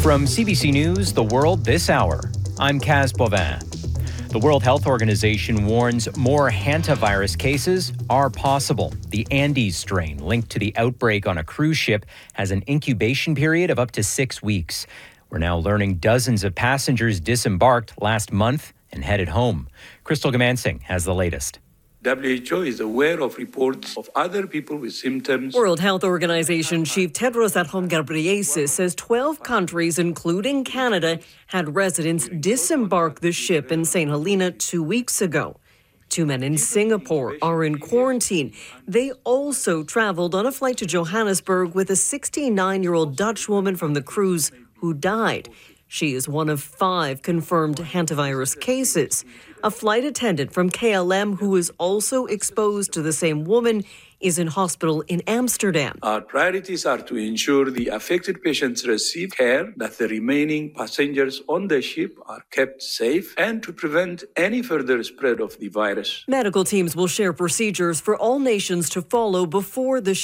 From CBC News, The World This Hour, I'm Kaz Bovin. The World Health Organization warns more hantavirus cases are possible. The Andes strain linked to the outbreak on a cruise ship has an incubation period of up to 6 weeks. We're now learning dozens of passengers disembarked last month and headed home. Crystal Gamansing has the latest. WHO is aware of reports of other people with symptoms. World Health Organization Chief Tedros Adhanom Ghebreyesus says 12 countries, including Canada, had residents disembark the ship in St. Helena 2 weeks ago. 2 men in Singapore are in quarantine. They also traveled on a flight to Johannesburg with a 69-year-old Dutch woman from the cruise who died. She is one of 5 confirmed hantavirus cases. A flight attendant from KLM who is also exposed to the same woman is in hospital in Amsterdam. Our priorities are to ensure the affected patients receive care, that the remaining passengers on the ship are kept safe, and to prevent any further spread of the virus. Medical teams will share procedures for all nations to follow before the